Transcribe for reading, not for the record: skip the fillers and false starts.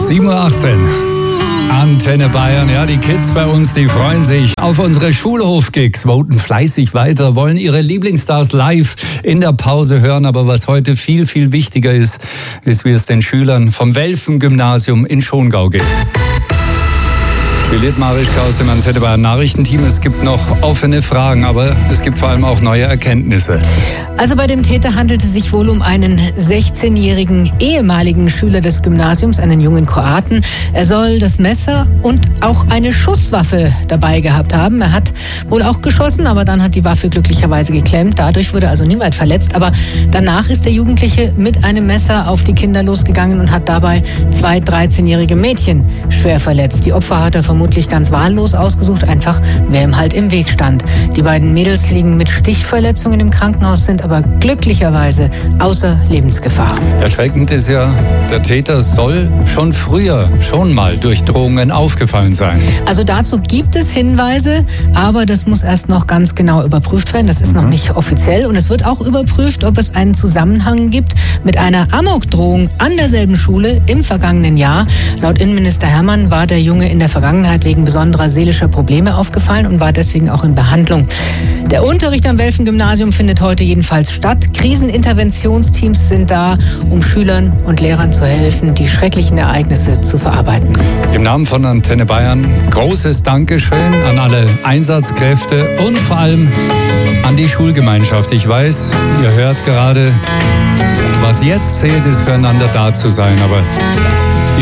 7:18 Uhr. Antenne Bayern, ja, die Kids bei uns, die freuen sich auf unsere Schulhof-Gigs, voten fleißig weiter, wollen ihre Lieblingsstars live in der Pause hören. Aber was heute viel, viel wichtiger ist, wie es den Schülern vom Welfen-Gymnasium in Schongau geht. Juliette Marischka aus dem Antenne Bayern Nachrichtenteam. Es gibt noch offene Fragen, aber es gibt vor allem auch neue Erkenntnisse. Also bei dem Täter handelt es sich wohl um einen 16-jährigen ehemaligen Schüler des Gymnasiums, einen jungen Kroaten. Er soll das Messer und auch eine Schusswaffe dabei gehabt haben. Er hat wohl auch geschossen, aber dann hat die Waffe glücklicherweise geklemmt. Dadurch wurde also niemand verletzt. Aber danach ist der Jugendliche mit einem Messer auf die Kinder losgegangen und hat dabei 2 13-jährige Mädchen schwer verletzt. Die Opfer hat er vermutlich ganz wahllos ausgesucht, einfach wer ihm halt im Weg stand. Die beiden Mädels liegen mit Stichverletzungen im Krankenhaus, sind aber glücklicherweise außer Lebensgefahr. Erschreckend ist ja, der Täter soll schon mal durch Drohungen aufgefallen sein. Also dazu gibt es Hinweise, aber das muss erst noch ganz genau überprüft werden. Das ist noch nicht offiziell und es wird auch überprüft, ob es einen Zusammenhang gibt mit einer Amokdrohung an derselben Schule im vergangenen Jahr. Laut Innenminister Hermann war der Junge in der Vergangenheit wegen besonderer seelischer Probleme aufgefallen und war deswegen auch in Behandlung. Der Unterricht am Welfen-Gymnasium findet heute jedenfalls statt. Kriseninterventionsteams sind da, um Schülern und Lehrern zu helfen, die schrecklichen Ereignisse zu verarbeiten. Im Namen von Antenne Bayern großes Dankeschön an alle Einsatzkräfte und vor allem an die Schulgemeinschaft. Ich weiß, ihr hört gerade, was jetzt zählt, ist füreinander da zu sein, aber